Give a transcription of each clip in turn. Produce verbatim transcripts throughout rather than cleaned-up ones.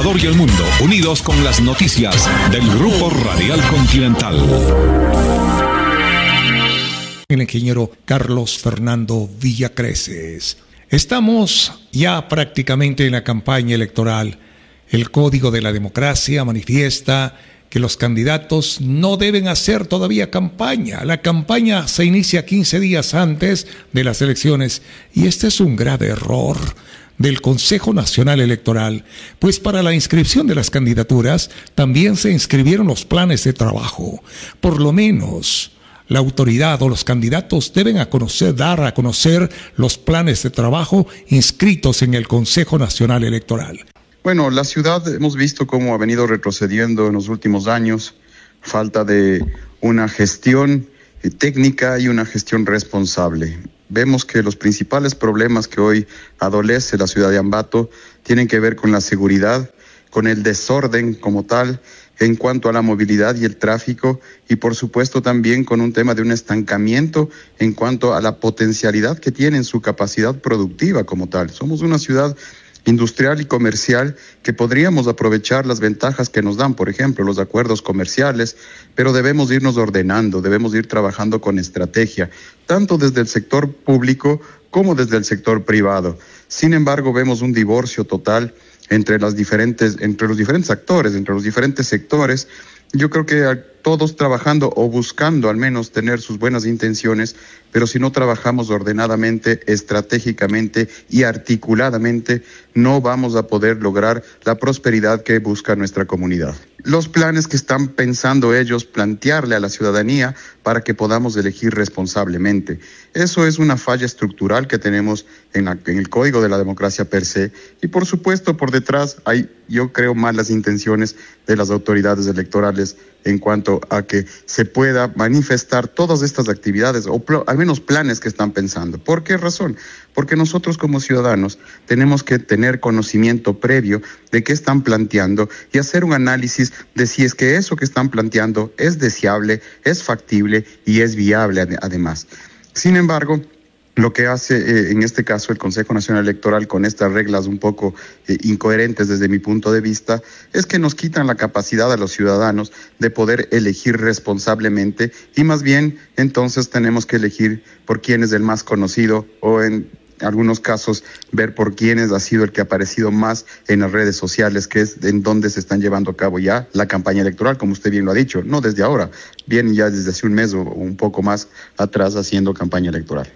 Ecuador y el mundo, unidos con las noticias del Grupo Radial Continental. El ingeniero Carlos Fernando Villacreces. Estamos ya prácticamente en la campaña electoral. El Código de la Democracia manifiesta que los candidatos no deben hacer todavía campaña. La campaña se inicia quince días antes de las elecciones y este es un grave error del Consejo Nacional Electoral, pues para la inscripción de las candidaturas también se inscribieron los planes de trabajo. Por lo menos la autoridad o los candidatos deben a conocer, dar a conocer los planes de trabajo inscritos en el Consejo Nacional Electoral. Bueno, la ciudad hemos visto cómo ha venido retrocediendo en los últimos años, falta de una gestión técnica y una gestión responsable. Vemos que los principales problemas que hoy adolece la ciudad de Ambato tienen que ver con la seguridad, con el desorden como tal, en cuanto a la movilidad y el tráfico, y por supuesto también con un tema de un estancamiento en cuanto a la potencialidad que tiene en su capacidad productiva como tal. Somos una ciudad industrial y comercial que podríamos aprovechar las ventajas que nos dan, por ejemplo, los acuerdos comerciales, pero debemos irnos ordenando, debemos ir trabajando con estrategia, tanto desde el sector público como desde el sector privado. Sin embargo, vemos un divorcio total entre las diferentes, entre los diferentes actores, entre los diferentes sectores. Yo creo que todos trabajando o buscando al menos tener sus buenas intenciones, pero si no trabajamos ordenadamente, estratégicamente y articuladamente, no vamos a poder lograr la prosperidad que busca nuestra comunidad. Los planes que están pensando ellos plantearle a la ciudadanía para que podamos elegir responsablemente. Eso es una falla estructural que tenemos en, la, en el Código de la Democracia per se, y por supuesto por detrás hay, yo creo, malas intenciones de las autoridades electorales en cuanto a que se pueda manifestar todas estas actividades o pl- al menos planes que están pensando. ¿Por qué razón? Porque nosotros como ciudadanos tenemos que tener conocimiento previo de qué están planteando y hacer un análisis de si es que eso que están planteando es deseable, es factible y es viable ad- además. Sin embargo, lo que hace eh, en este caso el Consejo Nacional Electoral con estas reglas un poco eh, incoherentes desde mi punto de vista es que nos quitan la capacidad a los ciudadanos de poder elegir responsablemente y más bien entonces tenemos que elegir por quién es el más conocido o en algunos casos ver por quién ha sido el que ha aparecido más en las redes sociales, que es en donde se están llevando a cabo ya la campaña electoral, como usted bien lo ha dicho, no desde ahora, vienen ya desde hace un mes o un poco más atrás haciendo campaña electoral.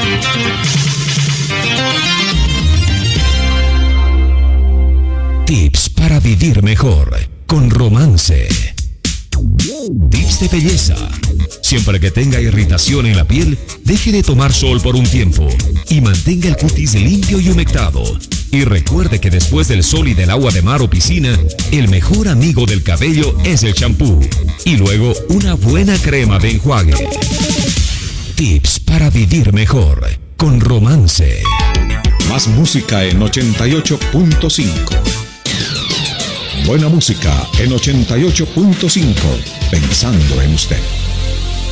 Tips para vivir mejor con Romance. Tips de belleza. Siempre que tenga irritación en la piel, deje de tomar sol por un tiempo y mantenga el cutis limpio y humectado. Y recuerde que después del sol y del agua de mar o piscina, el mejor amigo del cabello es el champú. Y luego una buena crema de enjuague. Tips para vivir mejor con Romance. Más música en ochenta y ocho punto cinco. Buena música en ochenta y ocho punto cinco. Pensando en usted.